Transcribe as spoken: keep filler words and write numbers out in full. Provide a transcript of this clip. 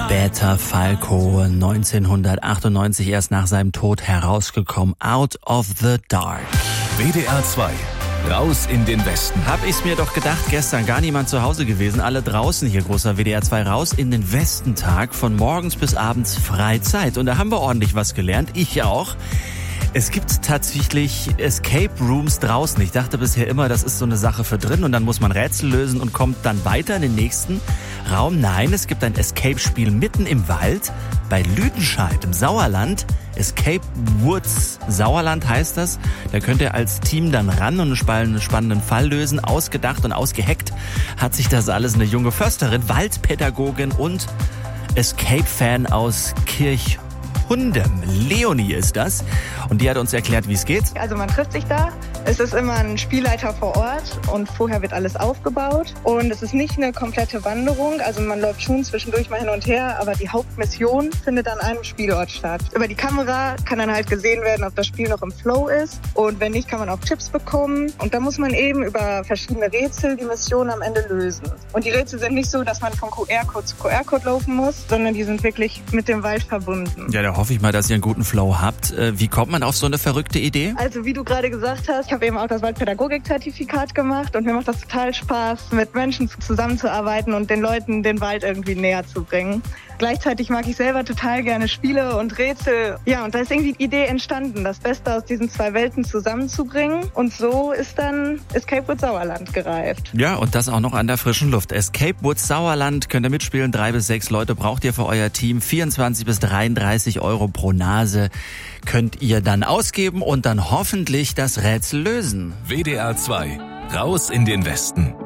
Roberta Falco, neunzehnhundertachtundneunzig erst nach seinem Tod herausgekommen. Out of the Dark. W D R zwei. Raus in den Westen. Hab ich's mir doch gedacht, gestern gar niemand zu Hause gewesen. Alle draußen hier, großer W D R zwei Raus in den Westen-Tag. Von morgens bis abends Freizeit. Und da haben wir ordentlich was gelernt. Ich auch. Es gibt tatsächlich Escape Rooms draußen. Ich dachte bisher immer, das ist so eine Sache für drin und dann muss man Rätsel lösen und kommt dann weiter in den nächsten Raum. Nein, es gibt ein Escape-Spiel mitten im Wald bei Lüdenscheid im Sauerland. Escape Woods Sauerland heißt das. Da könnt ihr als Team dann ran und einen spannenden Fall lösen. Ausgedacht und ausgeheckt hat sich das alles eine junge Försterin, Waldpädagogin und Escape-Fan aus Kirchhundem. Leonie ist das. Und die hat uns erklärt, wie es geht. Also man trifft sich da. Es ist immer ein Spielleiter vor Ort und vorher wird alles aufgebaut. Und es ist nicht eine komplette Wanderung. Also man läuft schon zwischendurch mal hin und her, aber die Hauptmission findet an einem Spielort statt. Über die Kamera kann dann halt gesehen werden, ob das Spiel noch im Flow ist. Und wenn nicht, kann man auch Tipps bekommen. Und da muss man eben über verschiedene Rätsel die Mission am Ende lösen. Und die Rätsel sind nicht so, dass man von Q R-Code zu Q R-Code laufen muss, sondern die sind wirklich mit dem Wald verbunden. Ja, da hoffe ich mal, dass ihr einen guten Flow habt. Wie kommt man auf so eine verrückte Idee? Also wie du gerade gesagt hast, ich habe eben auch das Waldpädagogik-Zertifikat gemacht und mir macht das total Spaß, mit Menschen zusammenzuarbeiten und den Leuten den Wald irgendwie näher zu bringen. Gleichzeitig mag ich selber total gerne Spiele und Rätsel. Ja, und da ist irgendwie die Idee entstanden, das Beste aus diesen zwei Welten zusammenzubringen. Und so ist dann Escape Woods Sauerland gereift. Ja, und das auch noch an der frischen Luft. Escape Woods Sauerland, könnt ihr mitspielen. Drei bis sechs Leute braucht ihr für euer Team. vierundzwanzig bis dreiunddreißig Euro pro Nase könnt ihr dann ausgeben und dann hoffentlich das Rätsel lösen. W D R zwei. Raus in den Westen.